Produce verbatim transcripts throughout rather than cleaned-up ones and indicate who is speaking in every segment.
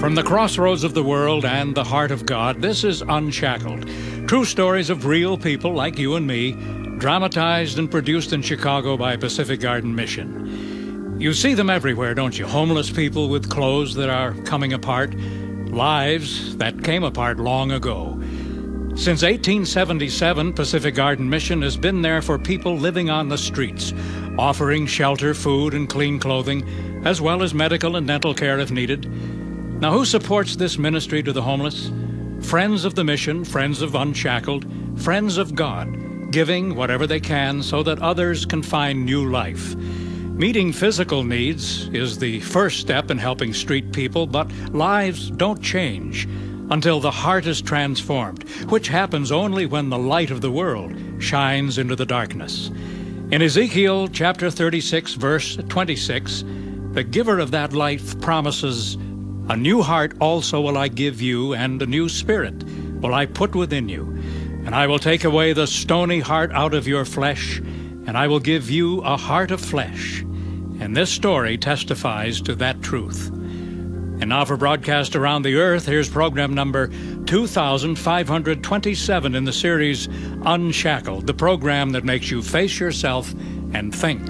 Speaker 1: From the crossroads of the world and the heart of God, this is Unshackled. True stories of real people like you and me, dramatized and produced in Chicago by Pacific Garden Mission. You see them everywhere, don't you? Homeless people with clothes that are coming apart, lives that came apart long ago. Since eighteen seventy-seven, Pacific Garden Mission has been there for people living on the streets, offering shelter, food, and clean clothing, as well as medical and dental care if needed. Now, who supports this ministry to the homeless? Friends of the mission, friends of Unshackled, friends of God, giving whatever they can so that others can find new life. Meeting physical needs is the first step in helping street people, but lives don't change until the heart is transformed, which happens only when the light of the world shines into the darkness. In Ezekiel chapter thirty-six, verse twenty-six, the giver of that light promises, "A new heart also will I give you, and a new spirit will I put within you. And I will take away the stony heart out of your flesh, and I will give you a heart of flesh." And this story testifies to that truth. And now for broadcast around the earth, here's program number two thousand five hundred twenty-seven in the series Unshackled, the program that makes you face yourself and think.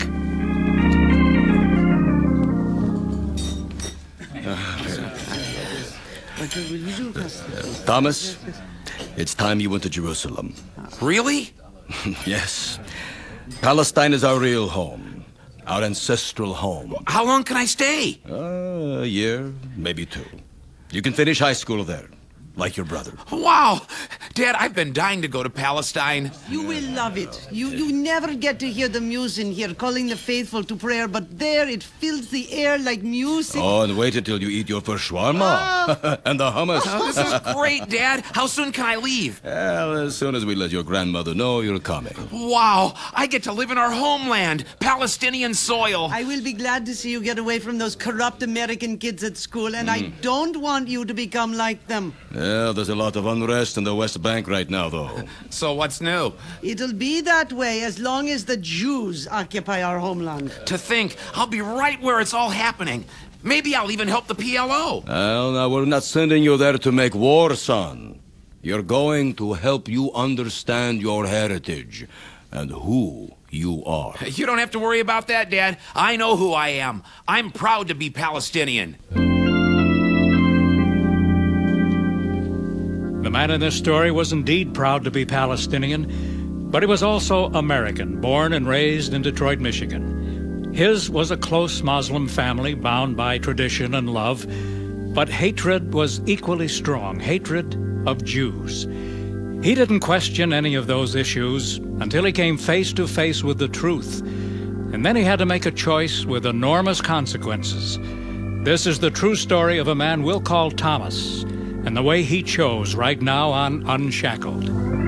Speaker 2: Thomas, it's time you went to Jerusalem.
Speaker 3: Really?
Speaker 2: Yes. Palestine is our real home, our ancestral home.
Speaker 3: How long can I stay?
Speaker 2: Uh, a year, maybe two. You can finish high school there, like your brother.
Speaker 3: Wow! Dad, I've been dying to go to Palestine.
Speaker 4: You will love it. You you never get to hear the muezzin here calling the faithful to prayer, but there it fills the air like music.
Speaker 2: Oh, and wait until you eat your first shawarma
Speaker 4: Ah.
Speaker 2: and the hummus.
Speaker 3: Oh, this is great, Dad. How soon can I leave?
Speaker 2: Well, as soon as we let your grandmother know you're coming.
Speaker 3: Wow! I get to live in our homeland, Palestinian soil.
Speaker 4: I will be glad to see you get away from those corrupt American kids at school, and I don't want you to become like them.
Speaker 2: Yeah, there's a lot of unrest in the West Bank right now, though.
Speaker 3: So what's new?
Speaker 4: It'll be that way as long as the Jews occupy our homeland.
Speaker 3: To think, I'll be right where it's all happening. Maybe I'll even help the P L O.
Speaker 2: Well, now, we're not sending you there to make war, son. You're going to help you understand your heritage and who you are.
Speaker 3: You don't have to worry about that, Dad. I know who I am. I'm proud to be Palestinian.
Speaker 1: The man in this story was indeed proud to be Palestinian, but he was also American, born and raised in Detroit, Michigan. His was a close Muslim family bound by tradition and love, but hatred was equally strong, hatred of Jews. He didn't question any of those issues until he came face to face with the truth, and then he had to make a choice with enormous consequences. This is the true story of a man we'll call Thomas, and the way he chose right now on Unshackled.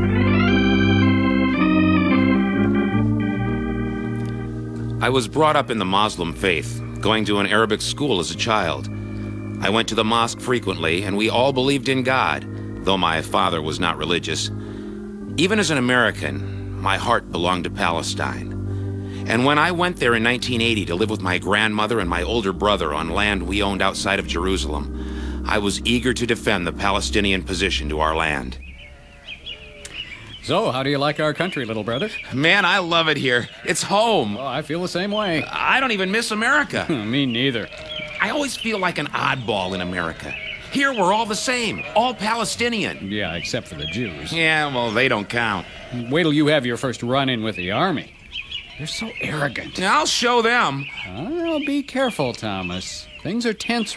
Speaker 3: I was brought up in the Muslim faith, going to an Arabic school as a child. I went to the mosque frequently, and we all believed in God, though my father was not religious. Even as an American, my heart belonged to Palestine. And when I went there in nineteen eighty to live with my grandmother and my older brother on land we owned outside of Jerusalem, I was eager to defend the Palestinian position to our land.
Speaker 5: So, how do you like our country, little brother?
Speaker 3: Man, I love it here. It's home.
Speaker 5: Oh, I feel the same way.
Speaker 3: I don't even miss America.
Speaker 5: Me neither.
Speaker 3: I always feel like an oddball in America. Here we're all the same, all Palestinian.
Speaker 5: Yeah, except for the Jews.
Speaker 3: Yeah, well, they don't count.
Speaker 5: Wait till you have your first run-in with the army. They're so arrogant.
Speaker 3: I'll show them.
Speaker 5: Well, be careful, Thomas. Things are tense